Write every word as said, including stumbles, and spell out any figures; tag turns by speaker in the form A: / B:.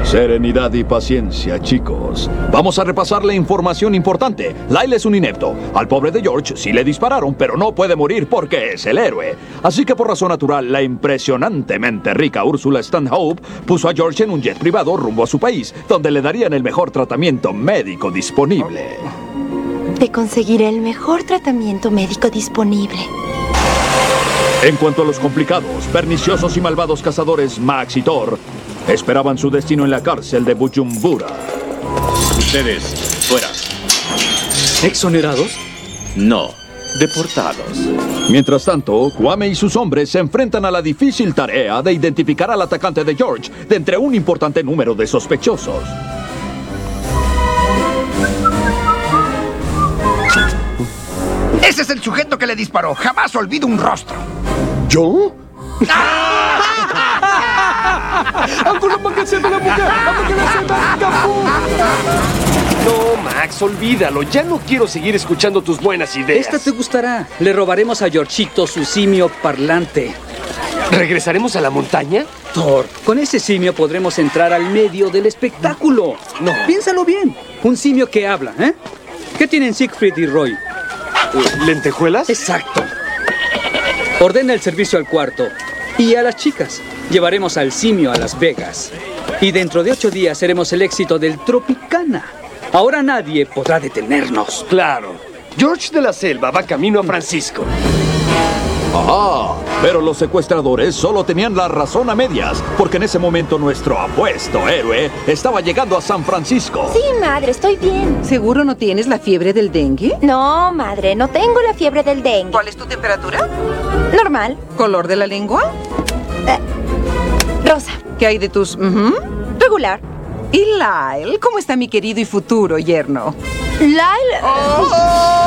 A: Serenidad y paciencia, chicos. Vamos a repasar la información importante. Lyle es un inepto. Al pobre de George sí le dispararon, pero no puede morir porque es el héroe. Así que por razón natural, la impresionantemente rica Ursula Stanhope puso a George en un jet privado rumbo a su país, donde le darían el mejor tratamiento médico disponible.
B: Te conseguiré el mejor tratamiento médico disponible.
A: En cuanto a los complicados, perniciosos y malvados cazadores Max y Thor, esperaban su destino en la cárcel de Bujumbura.
C: Ustedes, fuera.
D: ¿Exonerados?
C: No, deportados.
A: Mientras tanto, Kwame y sus hombres se enfrentan a la difícil tarea de identificar al atacante de George de entre un importante número de sospechosos.
E: Ese es el sujeto que le disparó. Jamás olvido un rostro.
D: ¿Yo?
F: No, Max, olvídalo. Ya no quiero seguir escuchando tus buenas ideas.
G: Esta te gustará. Le robaremos a Georgito su simio parlante.
F: ¿Regresaremos a la montaña?
G: Thor, con ese simio podremos entrar al medio del espectáculo.
F: No.
G: Piénsalo bien. Un simio que habla, ¿eh? ¿Qué tienen Siegfried y Roy?
F: ¿Lentejuelas?
G: Exacto. Ordena el servicio al cuarto. Y a las chicas. Llevaremos al simio a Las Vegas. Y dentro de ocho días seremos el éxito del Tropicana. Ahora nadie podrá detenernos.
F: Claro. George de la Selva va camino a Francisco.
A: ¡Ajá! Pero los secuestradores solo tenían la razón a medias, porque en ese momento nuestro apuesto héroe estaba llegando a San Francisco.
B: Sí, madre, estoy bien.
H: ¿Seguro no tienes la fiebre del dengue?
B: No, madre, no tengo la fiebre del dengue.
H: ¿Cuál es tu temperatura?
B: Normal.
H: ¿Color de la lengua?
B: Eh, rosa.
H: ¿Qué hay de tus...? ujú?
B: Regular.
H: ¿Y Lyle? ¿Cómo está mi querido y futuro yerno?
B: Lyle...
H: Oh.